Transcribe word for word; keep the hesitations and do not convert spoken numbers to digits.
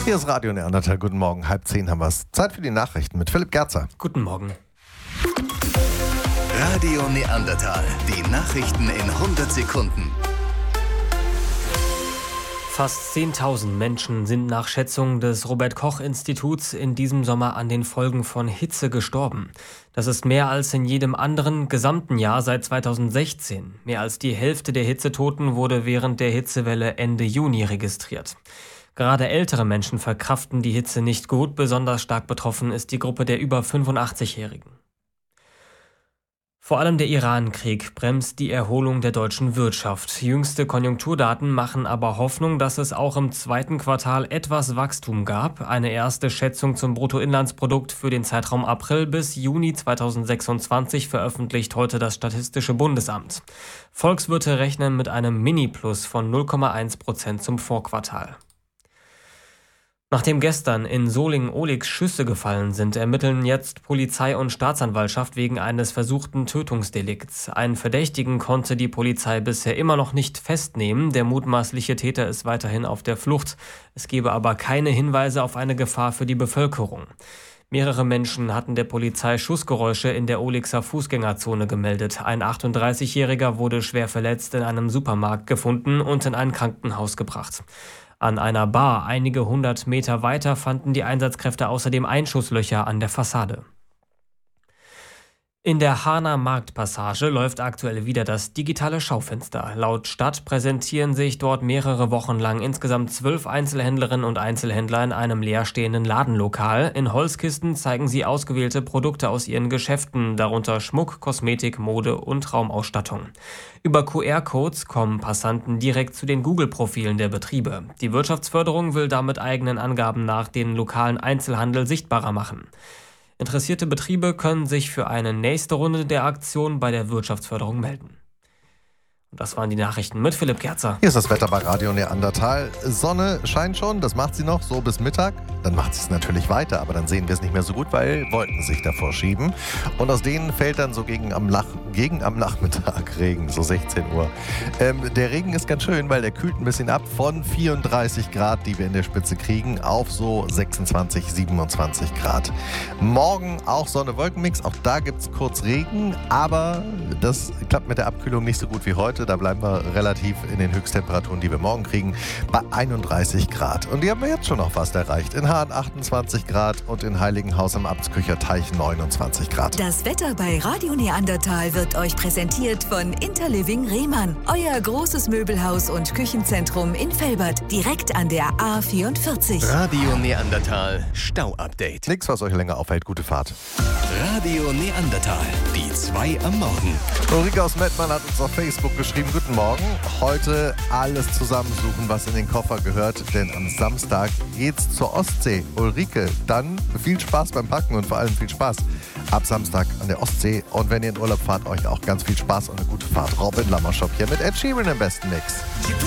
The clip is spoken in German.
Hier ist Radio Neandertal. Guten Morgen. Halb zehn haben wir es. Zeit für die Nachrichten mit Philipp Gerzer. Guten Morgen. Radio Neandertal. Die Nachrichten in hundert Sekunden. Fast zehntausend Menschen sind nach Schätzung des Robert-Koch-Instituts in diesem Sommer an den Folgen von Hitze gestorben. Das ist mehr als in jedem anderen gesamten Jahr seit zweitausendsechzehn. Mehr als die Hälfte der Hitzetoten wurde während der Hitzewelle Ende Juni registriert. Gerade ältere Menschen verkraften die Hitze nicht gut. Besonders stark betroffen ist die Gruppe der über fünfundachtzig-Jährigen. Vor allem der Iran-Krieg bremst die Erholung der deutschen Wirtschaft. Jüngste Konjunkturdaten machen aber Hoffnung, dass es auch im zweiten Quartal etwas Wachstum gab. Eine erste Schätzung zum Bruttoinlandsprodukt für den Zeitraum April bis Juni zweitausendsechsundzwanzig veröffentlicht heute das Statistische Bundesamt. Volkswirte rechnen mit einem Mini-Plus von null Komma eins Prozent zum Vorquartal. Nachdem gestern in Solingen-Ohligs Schüsse gefallen sind, ermitteln jetzt Polizei und Staatsanwaltschaft wegen eines versuchten Tötungsdelikts. Einen Verdächtigen konnte die Polizei bisher immer noch nicht festnehmen. Der mutmaßliche Täter ist weiterhin auf der Flucht. Es gebe aber keine Hinweise auf eine Gefahr für die Bevölkerung. Mehrere Menschen hatten der Polizei Schussgeräusche in der Ohligser Fußgängerzone gemeldet. Ein achtunddreißigjähriger wurde schwer verletzt in einem Supermarkt gefunden und in ein Krankenhaus gebracht. An einer Bar einige hundert Meter weiter fanden die Einsatzkräfte außerdem Einschusslöcher an der Fassade. In der Hahner Marktpassage läuft aktuell wieder das digitale Schaufenster. Laut Stadt präsentieren sich dort mehrere Wochen lang insgesamt zwölf Einzelhändlerinnen und Einzelhändler in einem leerstehenden Ladenlokal. In Holzkisten zeigen sie ausgewählte Produkte aus ihren Geschäften, darunter Schmuck, Kosmetik, Mode und Raumausstattung. Über Q R-Codes kommen Passanten direkt zu den Google-Profilen der Betriebe. Die Wirtschaftsförderung will damit eigenen Angaben nach den lokalen Einzelhandel sichtbarer machen. Interessierte Betriebe können sich für eine nächste Runde der Aktion bei der Wirtschaftsförderung melden. Und das waren die Nachrichten mit Philipp Gerzer. Hier ist das Wetter bei Radio Neandertal. Sonne scheint schon, das macht sie noch so bis Mittag. Dann macht sie es natürlich weiter, aber dann sehen wir es nicht mehr so gut, weil Wolken sich davor schieben. Und aus denen fällt dann so gegen am, Lach, gegen am Nachmittag Regen, so sechzehn Uhr. Ähm, der Regen ist ganz schön, weil der kühlt ein bisschen ab von vierunddreißig Grad, die wir in der Spitze kriegen, auf so sechsundzwanzig, siebenundzwanzig Grad. Morgen auch Sonne-Wolken-Mix, auch da gibt es kurz Regen, aber das klappt mit der Abkühlung nicht so gut wie heute. Da bleiben wir relativ in den Höchsttemperaturen, die wir morgen kriegen, bei einunddreißig Grad. Und die haben wir jetzt schon noch fast erreicht. In Hahn achtundzwanzig Grad und in Heiligenhaus am Abtskücher Teich neunundzwanzig Grad. Das Wetter bei Radio Neandertal wird euch präsentiert von Interliving Rehmann. Euer großes Möbelhaus und Küchenzentrum in Velbert, direkt an der A vierundvierzig. Radio Neandertal Stau-Update. Nix, was euch länger aufhält. Gute Fahrt. Radio Neandertal, die zwei am Morgen. Ulrike aus Mettmann hat uns auf Facebook geschrieben, guten Morgen. Heute alles zusammensuchen, was in den Koffer gehört, denn am Samstag geht's zur Ostsee. Ulrike, dann viel Spaß beim Packen und vor allem viel Spaß ab Samstag an der Ostsee. Und wenn ihr in Urlaub fahrt, euch auch ganz viel Spaß und eine gute Fahrt. Robin Lammerschop hier mit Ed Sheeran im besten Mix.